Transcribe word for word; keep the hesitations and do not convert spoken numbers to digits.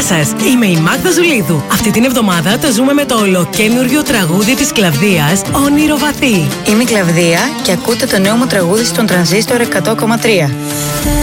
σας, είμαι η Μάγδα Ζουλίδου. Αυτή την εβδομάδα το ζούμε με το ολοκένουργιο τραγούδι της Κλαβδίας, Όνειρο Βαθύ. Είμαι η Κλαβδία και ακούτε το νέο μου τραγούδι στον Τρανζίστορ εκατό κόμμα τρία.